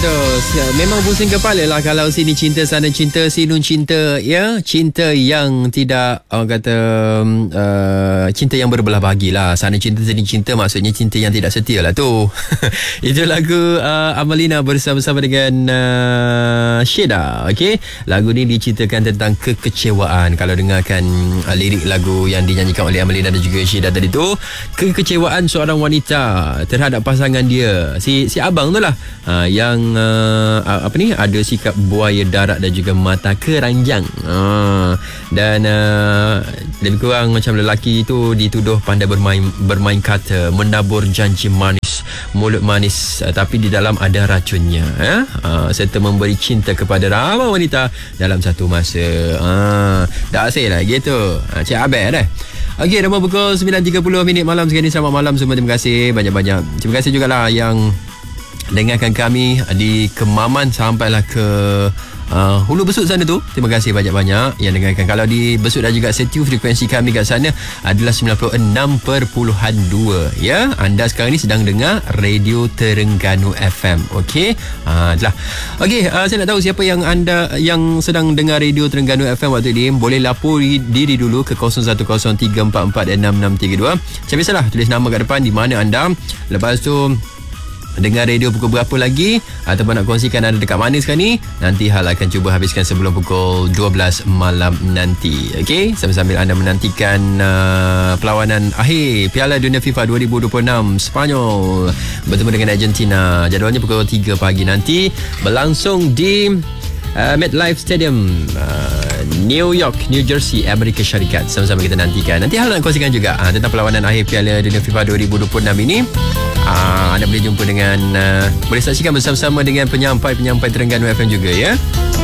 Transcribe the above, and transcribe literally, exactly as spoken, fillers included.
tu. Memang pusing kepala lah kalau sini cinta, sana cinta, sini cinta. Ya, cinta yang tidak, orang kata, uh, cinta yang berbelah bagi lah. Sana cinta, sini cinta, maksudnya cinta yang tidak setia lah tu. Itu lagu uh, Amalina bersama-sama dengan uh, Syeda. Okay, lagu ni diceritakan tentang kekecewaan. Kalau dengarkan uh, lirik lagu yang dinyanyikan oleh Amalina dan juga Syeda tadi tu, kekecewaan seorang wanita terhadap pasangan dia, si si abang tu lah, uh, yang uh, apa ni, ada sikap buaya darat dan juga mata keranjang, uh, dan uh, lebih kurang macam lelaki itu dituduh pandai bermain bermain kata, menabur janji manis, mulut manis, uh, tapi di dalam ada racunnya, eh? uh, serta memberi cinta kepada ramai wanita dalam satu masa. uh, dah asal lah gitu, uh, Cik Abel dah. Okey, dah pukul sembilan tiga puluh minit malam sekali. Selamat malam semua. Terima kasih banyak-banyak. Terima kasih jugalah yang dengarkan kami di Kemaman sampailah ke uh, Hulu Besut sana tu. Terima kasih banyak-banyak yang dengarkan. Kalau di Besut dan juga Setiu, frekuensi kami kat sana adalah sembilan puluh enam perpuluhan dua. Ya, anda sekarang ni sedang dengar Radio Terengganu F M. Okey, uh, itulah. Okey, uh, saya nak tahu siapa yang anda yang sedang dengar Radio Terengganu F M waktu ini. Boleh lapori diri dulu ke kosong satu kosong tiga empat empat enam enam tiga dua. Macam biasalah, tulis nama kat depan, di mana anda. Lepas tu dengar radio pukul berapa lagi, ataupun nak kongsikan anda dekat mana sekarang ni. Nanti Hal akan cuba habiskan sebelum pukul dua belas malam nanti. Okey, sambil-sambil anda menantikan uh, perlawanan akhir Piala Dunia FIFA dua ribu dua puluh enam, Spanyol bertemu dengan Argentina. Jadualnya pukul tiga pagi nanti, berlangsung di uh, MetLife Stadium, uh, New York, New Jersey, Amerika Syarikat. Sama-sama kita nantikan. Nanti Hal nak kongsikan juga uh, tentang perlawanan akhir Piala Dunia FIFA dua ribu dua puluh enam ini. Uh, anda boleh jumpa dengan uh, boleh saksikan bersama-sama dengan penyampai-penyampai Terengganu F M juga, ya.